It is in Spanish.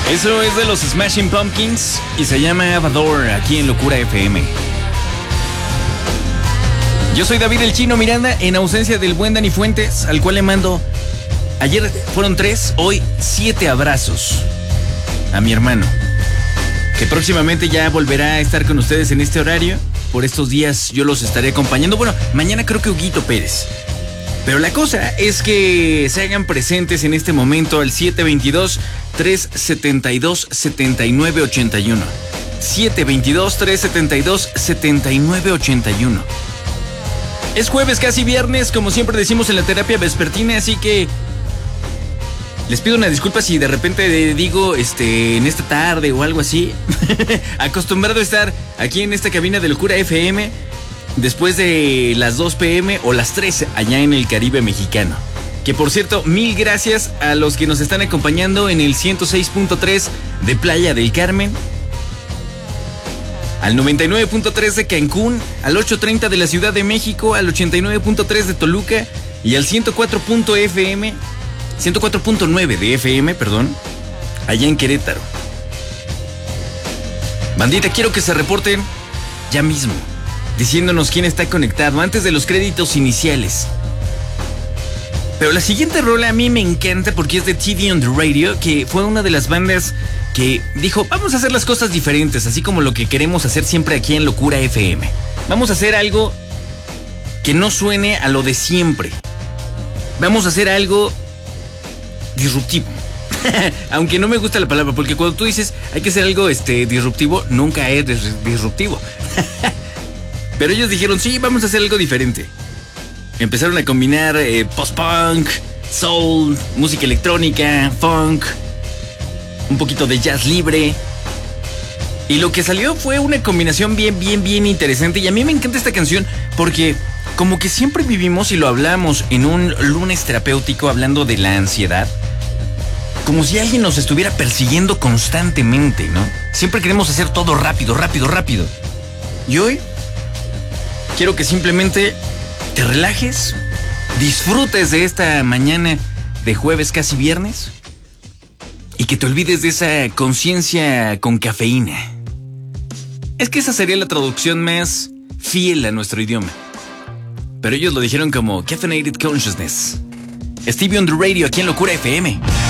Eso es de los Smashing Pumpkins y se llama Avador, aquí en Locura FM. Yo soy David el Chino Miranda, en ausencia del buen Dani Fuentes, al cual le mando, ayer fueron 3, hoy 7 abrazos a mi hermano, que próximamente ya volverá a estar con ustedes en este horario. Por estos días yo los estaré acompañando. Bueno, mañana creo que Huguito Pérez. Pero la cosa es que se hagan presentes en este momento al 722-372-7981. 722-372-7981. Es jueves, casi viernes, como siempre decimos en la terapia vespertina, así que les pido una disculpa si de repente digo en esta tarde o algo así. Acostumbrado a estar aquí en esta cabina de Locura FM después de las 2 p.m. o las 3 allá en el Caribe mexicano. Que por cierto, mil gracias a los que nos están acompañando en el 106.3 de Playa del Carmen, al 99.3 de Cancún, al 830 de la Ciudad de México, al 89.3 de Toluca y al 104.9 de FM, allá en Querétaro. Bandita, quiero que se reporten ya mismo, diciéndonos quién está conectado antes de los créditos iniciales. Pero la siguiente rola a mí me encanta porque es de TV on the Radio, que fue una de las bandas que dijo, vamos a hacer las cosas diferentes, así como lo que queremos hacer siempre aquí en Locura FM. Vamos a hacer algo que no suene a lo de siempre. Vamos a hacer algo disruptivo. Aunque no me gusta la palabra, porque cuando tú dices hay que hacer algo disruptivo, nunca es disruptivo. Pero ellos dijeron, sí, vamos a hacer algo diferente. Empezaron a combinar post-punk, soul, música electrónica, funk, un poquito de jazz libre. Y lo que salió fue una combinación bien interesante. Y a mí me encanta esta canción porque como que siempre vivimos, y lo hablamos en un lunes terapéutico hablando de la ansiedad, como si alguien nos estuviera persiguiendo constantemente, ¿no? Siempre queremos hacer todo rápido. Y hoy quiero que simplemente te relajes, disfrutes de esta mañana de jueves casi viernes y que te olvides de esa conciencia con cafeína. Es que esa sería la traducción más fiel a nuestro idioma. Pero ellos lo dijeron como Caffeinated Consciousness. Stevie on the Radio aquí en Locura FM.